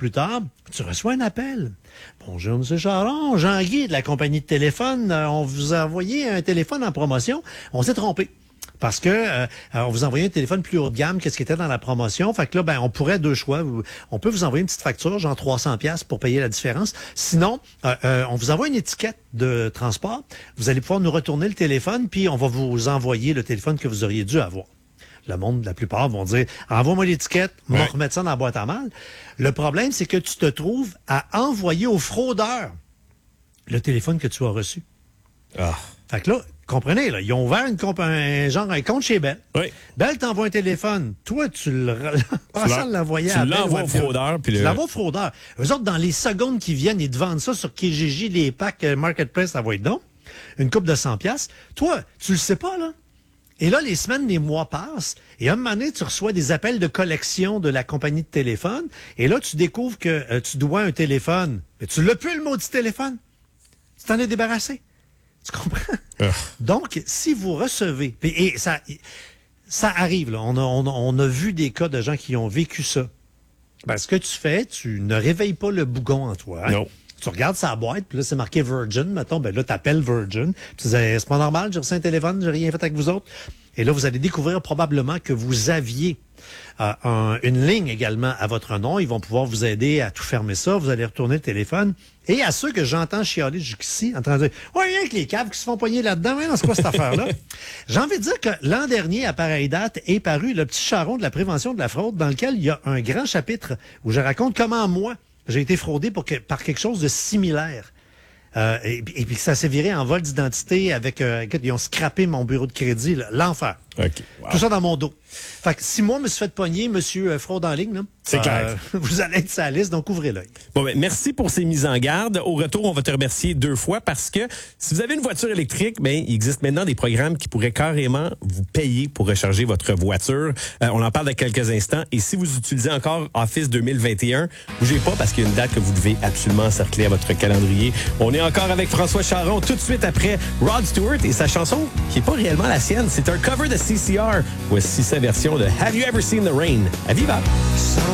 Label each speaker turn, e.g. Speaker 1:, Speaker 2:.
Speaker 1: plus tard, tu reçois un appel. Bonjour, M. Charon, Jean-Guy de la compagnie de téléphone. On vous a envoyé un téléphone en promotion. On s'est trompé. Parce que on vous envoyait un téléphone plus haut de gamme que ce qui était dans la promotion. Fait que là, on pourrait deux choix. On peut vous envoyer une petite facture, genre 300$ pour payer la différence. Sinon, on vous envoie une étiquette de transport. Vous allez pouvoir nous retourner le téléphone, puis on va vous envoyer le téléphone que vous auriez dû avoir. Le monde, la plupart, vont dire « Envoie-moi l'étiquette, on va remettre ça dans la boîte à mal. » Le problème, c'est que tu te trouves à envoyer au fraudeur le téléphone que tu as reçu.
Speaker 2: Ah.
Speaker 1: Fait que là, comprenez, là, ils ont ouvert un compte chez Bell.
Speaker 2: Oui.
Speaker 1: Bell t'envoie un téléphone. Toi, tu l'envoies
Speaker 2: au fraudeur.
Speaker 1: Tu l'envoies au fraudeur. Eux autres, dans les secondes qui viennent, ils te vendent ça sur Kijiji, les packs Marketplace, ça va être donc. Une coupe de 100$. Toi, tu le sais pas, là. Et là, les semaines, les mois passent. Et à un moment donné, tu reçois des appels de collection de la compagnie de téléphone. Et là, tu découvres que tu dois un téléphone. Mais tu l'as plus, le maudit téléphone. Tu t'en es débarrassé. Tu comprends? Donc, si vous recevez... Et ça arrive, là. On a vu des cas de gens qui ont vécu ça. Ben, ce que tu fais, tu ne réveilles pas le bougon en toi. Hein?
Speaker 2: Non.
Speaker 1: Tu regardes sa boîte, puis là, c'est marqué Virgin, mettons, ben là, t'appelles Virgin. Puis tu dis, c'est pas normal, j'ai reçu un téléphone, j'ai rien fait avec vous autres. Et là, vous allez découvrir probablement que vous aviez une ligne également à votre nom. Ils vont pouvoir vous aider à tout fermer ça. Vous allez retourner le téléphone. Et à ceux que j'entends chialer jusqu'ici, en train de dire, ouais, rien que les câbles qui se font poigner là-dedans, ouais, c'est quoi cette affaire-là? J'ai envie de dire que l'an dernier, à pareille date, est paru le petit charron de la prévention de la fraude, dans lequel il y a un grand chapitre où je raconte comment moi, j'ai été fraudé par quelque chose de similaire. Et puis ça s'est viré en vol d'identité avec... ils ont scrappé mon bureau de crédit, là, l'enfer.
Speaker 2: Okay. Wow.
Speaker 1: Tout ça dans mon dos. Fait que si moi me suis fait pogner, monsieur fraude en ligne, là,
Speaker 2: c'est clair.
Speaker 1: Vous allez être sur la liste, donc ouvrez l'œil.
Speaker 2: Bon, ben, merci pour ces mises en garde. Au retour, on va te remercier 2 fois parce que si vous avez une voiture électrique, ben, il existe maintenant des programmes qui pourraient carrément vous payer pour recharger votre voiture. On en parle dans quelques instants. Et si vous utilisez encore Office 2021, bougez pas parce qu'il y a une date que vous devez absolument encercler à votre calendrier. On est encore avec François Charon tout de suite après Rod Stewart et sa chanson qui est pas réellement la sienne. C'est un cover de CCR. Voici sa version de Have You Ever Seen the Rain? À Viva!